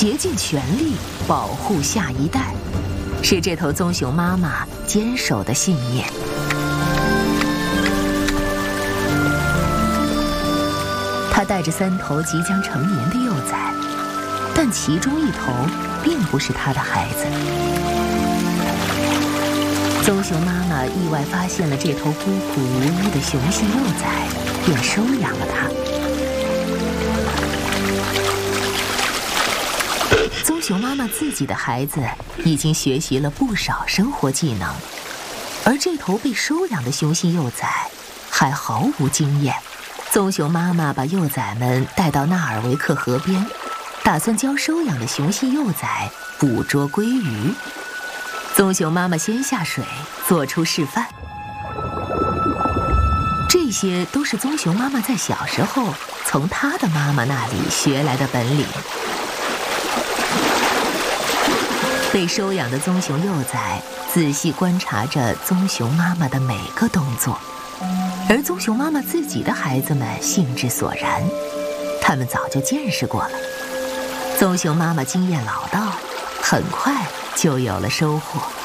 竭尽全力保护下一代，是这头棕熊妈妈坚守的信念。她带着3头即将成年的幼崽，但其中1头并不是她的孩子。棕熊妈妈意外发现了这头孤苦无依的雄性幼崽，便收养了它。棕熊妈妈自己的孩子已经学习了不少生活技能，而这头被收养的雄性幼崽还毫无经验。棕熊妈妈把幼崽们带到纳尔维克河边，打算教收养的雄性幼崽捕捉鲑鱼。棕熊妈妈先下水，做出示范。这些都是棕熊妈妈在小时候从她的妈妈那里学来的本领。被收养的棕熊幼崽仔细观察着棕熊妈妈的每个动作，而棕熊妈妈自己的孩子们兴致索然，他们早就见识过了。棕熊妈妈经验老道，很快就有了收获。